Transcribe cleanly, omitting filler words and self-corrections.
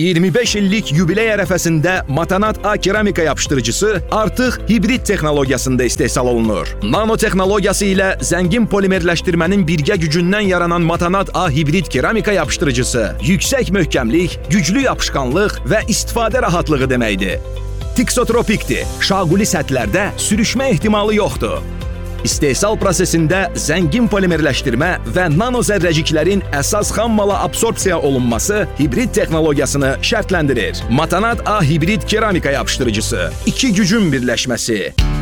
25 illik yubiley ərəfəsində Matanat A keramika yapışdırıcısı artıq hibrid texnologiyasında istehsal olunur. Nanotexnologiyası ilə zəngin polimerləşdirmənin birgə gücündən yaranan Matanat A hibrid keramika yapışdırıcısı yüksək möhkəmlik, güclü yapışqanlıq və istifadə rahatlığı deməkdir. Tiksotropikdir. Şaquli səthlərdə sürüşmə ehtimalı yoxdur. İstehsal prosesində zəngin polimerləşdirmə və nano zərrəciklərin əsas xammala absorpsiya olunması hibrid texnologiyasını şərtləndirir. Matanat A hibrid keramika yapışdırıcısı. İki gücün birləşməsi.